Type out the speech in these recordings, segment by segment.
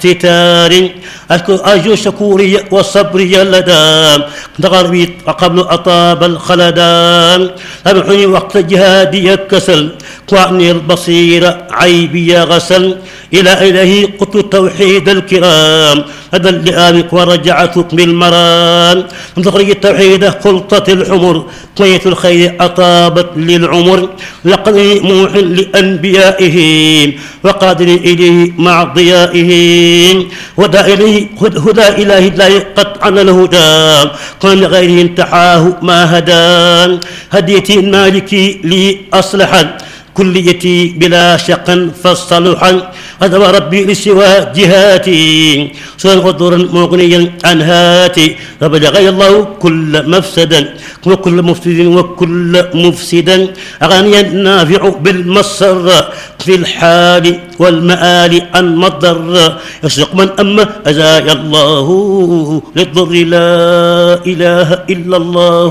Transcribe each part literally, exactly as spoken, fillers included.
استتار أرجو شكوري وصبري لدى تغربي قبل أطاب الخلدان أبحني وقت جهادي كسل وعني البصير عيبي غسل إلى إله قلت التوحيد الكرام هذا اللئامك ورجعتك بالمران من تخرج التوحيد خلطة الحمر طية الخير أطابت للعمر لقد موح لأنبيائه وقادر إليه مع ضيائه هدى إليه هدى إلهي لا قطعا الهدى قال لغيره انتحاه ما هدان هديتي المالكي لي أصلحا كليتي بلا شق فالصلحا هذا ربي لسوى جهاتي سوى غدر مغنيا عن هاتي فبلغي الله كل مفسدا وكل مفسد وكل مفسدا أغنيا نافع بالمصر في الحال والمآل عن مضر يسرق من أما أزايا الله للضر لا إله إلا الله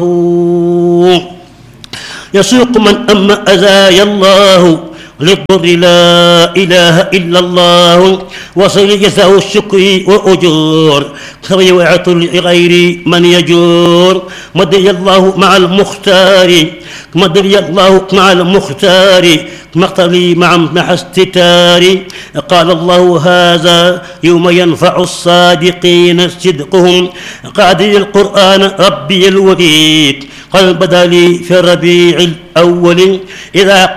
يسوق من أما أزايا الله للضر لا إله إلا الله وصل جزاه الشكر وأجور خويعة لغير من يجور مدري الله مع المختار مدري الله مع المختار مقتلي مع مع استتار قال الله هذا يوم ينفع الصادقين صدقهم قادر القرآن ربي الوليد قال بدا لي في الربيع الأول إذا